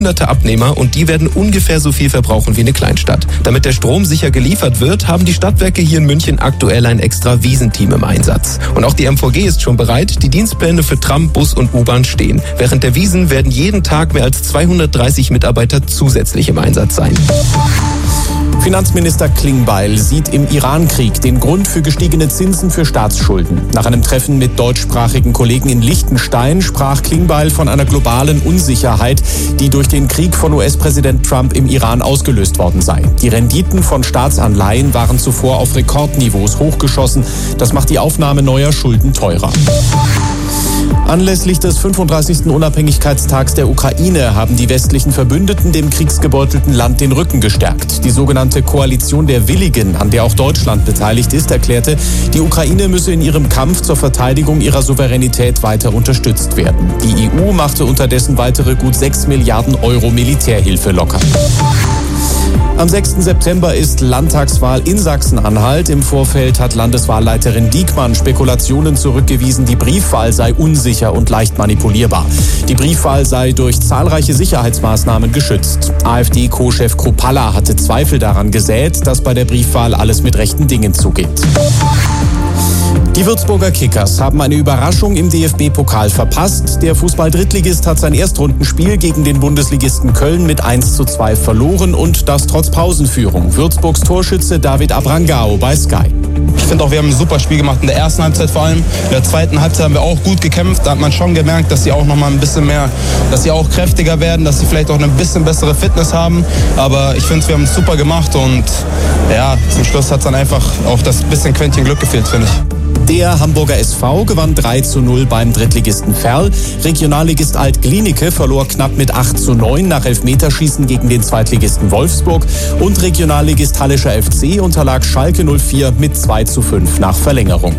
hunderte Abnehmer und die werden ungefähr so viel verbrauchen wie eine Kleinstadt. Damit der Strom sicher geliefert wird, haben die Stadtwerke hier in München aktuell ein extra Wiesenteam im Einsatz. Und auch die MVG ist schon bereit, die Dienstpläne für Tram, Bus und U-Bahn stehen. Während der Wiesn werden jeden Tag mehr als 230 Mitarbeiter zusätzlich im Einsatz sein. Finanzminister Klingbeil sieht im Iran-Krieg den Grund für gestiegene Zinsen für Staatsschulden. Nach einem Treffen mit deutschsprachigen Kollegen in Liechtenstein sprach Klingbeil von einer globalen Unsicherheit, die durch den Krieg von US-Präsident Trump im Iran ausgelöst worden sei. Die Renditen von Staatsanleihen waren zuvor auf Rekordniveaus hochgeschossen. Das macht die Aufnahme neuer Schulden teurer. Anlässlich des 35. Unabhängigkeitstags der Ukraine haben die westlichen Verbündeten dem kriegsgebeutelten Land den Rücken gestärkt. Die sogenannte Koalition der Willigen, an der auch Deutschland beteiligt ist, erklärte, die Ukraine müsse in ihrem Kampf zur Verteidigung ihrer Souveränität weiter unterstützt werden. Die EU machte unterdessen weitere gut 6 Milliarden Euro Militärhilfe locker. Am 6. September ist Landtagswahl in Sachsen-Anhalt. Im Vorfeld hat Landeswahlleiterin Diekmann Spekulationen zurückgewiesen, die Briefwahl sei unsicher und leicht manipulierbar. Die Briefwahl sei durch zahlreiche Sicherheitsmaßnahmen geschützt. AfD-Co-Chef Kruppalla hatte Zweifel daran gesät, dass bei der Briefwahl alles mit rechten Dingen zugeht. Die Würzburger Kickers haben eine Überraschung im DFB-Pokal verpasst. Der Fußball-Drittligist hat sein Erstrundenspiel gegen den Bundesligisten Köln mit 1:2 verloren und das trotz Pausenführung. Würzburgs Torschütze David Abrangao bei Sky. Ich finde auch, wir haben ein super Spiel gemacht in der ersten Halbzeit vor allem. In der zweiten Halbzeit haben wir auch gut gekämpft. Da hat man schon gemerkt, dass sie auch noch mal ein bisschen mehr, dass sie auch kräftiger werden, dass sie vielleicht auch eine bisschen bessere Fitness haben. Aber ich finde, wir haben es super gemacht und ja, zum Schluss hat es dann einfach auch das bisschen Quäntchen Glück gefehlt, finde ich. Der Hamburger SV gewann 3:0 beim Drittligisten Verl. Regionalligist Alt-Glienicke verlor knapp mit 8:9 nach Elfmeterschießen gegen den Zweitligisten Wolfsburg. Und Regionalligist Hallischer FC unterlag Schalke 04 mit 2:5 nach Verlängerung.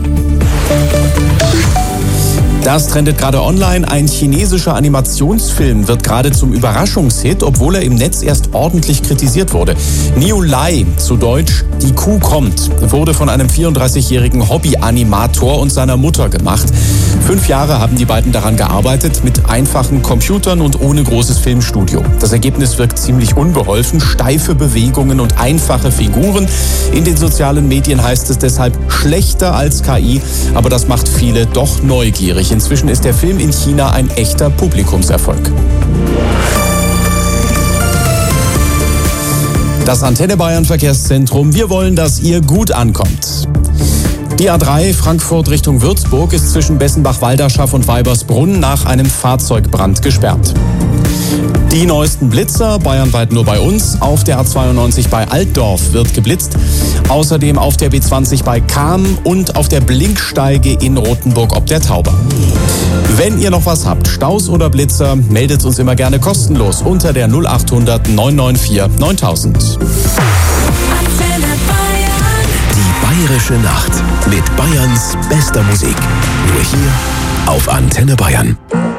Das trendet gerade online. Ein chinesischer Animationsfilm wird gerade zum Überraschungshit, obwohl er im Netz erst ordentlich kritisiert wurde. Niu Lai, zu Deutsch Die Kuh kommt, wurde von einem 34-jährigen Hobby-Animator und seiner Mutter gemacht. 5 Jahre haben die beiden daran gearbeitet, mit einfachen Computern und ohne großes Filmstudio. Das Ergebnis wirkt ziemlich unbeholfen, steife Bewegungen und einfache Figuren. In den sozialen Medien heißt es deshalb schlechter als KI, aber das macht viele doch neugierig. Inzwischen ist der Film in China ein echter Publikumserfolg. Das Antenne Bayern Verkehrszentrum. Wir wollen, dass ihr gut ankommt. Die A3 Frankfurt Richtung Würzburg ist zwischen Bessenbach-Walderschaff und Weibersbrunn nach einem Fahrzeugbrand gesperrt. Die neuesten Blitzer, bayernweit nur bei uns. Auf der A92 bei Altdorf wird geblitzt. Außerdem auf der B20 bei Cham und auf der Blinksteige in Rothenburg ob der Tauber. Wenn ihr noch was habt, Staus oder Blitzer, meldet uns immer gerne kostenlos unter der 0800 994 9000. Die Bayerische Nacht mit Bayerns bester Musik. Nur hier auf Antenne Bayern.